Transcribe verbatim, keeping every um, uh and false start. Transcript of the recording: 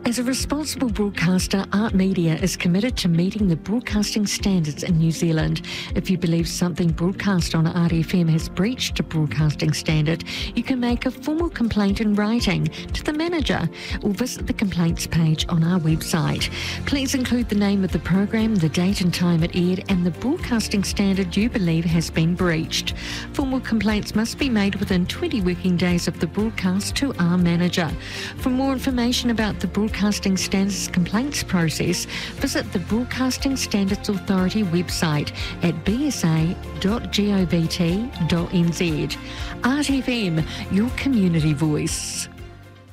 As a responsible broadcaster, Art Media is committed to meeting the broadcasting standards in New Zealand. If you believe something broadcast on Art F M has breached a broadcasting standard, you can make a formal complaint in writing to the manager or visit the complaints page on our website. Please include the name of the program, the date and time it aired, and the broadcasting standard you believe has been breached. Formal complaints must be made within twenty working days of the broadcast to our manager. For more information about the Broadcasting Standards complaints process, visit the Broadcasting Standards Authority website at b s a dot govt dot n z. Art F M, your community voice.